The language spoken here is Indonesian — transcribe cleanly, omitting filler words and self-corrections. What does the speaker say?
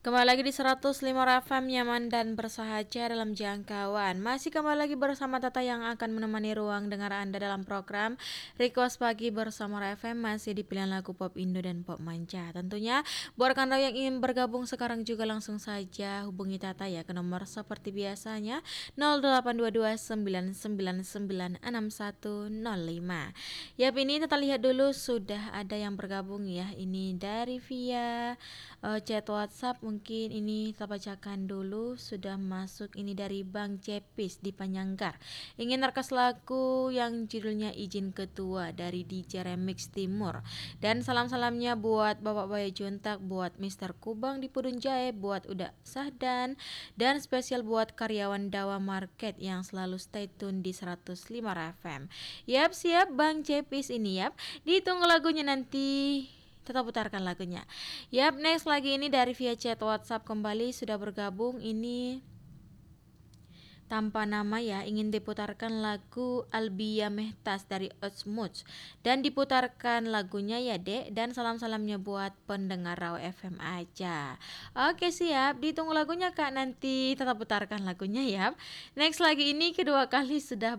Kembali lagi di 105 FM nyaman dan bersahaja dalam jangkauan. Masih kembali lagi bersama Tata yang akan menemani ruang dengar Anda dalam program Request Pagi bersama FM, masih di pilihan lagu pop Indo dan pop manja. Tentunya buat Anda yang ingin bergabung sekarang juga langsung saja hubungi Tata ya ke nomor seperti biasanya 082299960105. Yap, ini Tata lihat dulu sudah ada yang bergabung ya. Ini dari via chat WhatsApp, mungkin ini kita bacakan dulu. Sudah masuk ini dari Bang Cepis di Panyanggar. Ingin request lagu yang judulnya Izin Ketua dari DJ Remix Timur. Dan salam-salamnya buat Bapak Baya Juntak, buat Mister Kubang di Pudun Jae, buat Uda Sahdan, dan spesial buat karyawan Dawa Market yang selalu stay tune di 105 FM. Yap, siap Bang Cepis ini yap. Ditunggu lagunya nanti. Tetap putarkan lagunya. Yap, next lagi ini dari via chat WhatsApp kembali sudah bergabung ini tanpa nama ya, ingin diputarkan lagu Albia Mehtas dari Osmuts dan diputarkan lagunya ya Dek, dan salam-salamnya buat pendengar Raw FM aja. Oke siap, ditunggu lagunya Kak, nanti tetap putarkan lagunya ya. Next lagi ini kedua kali sudah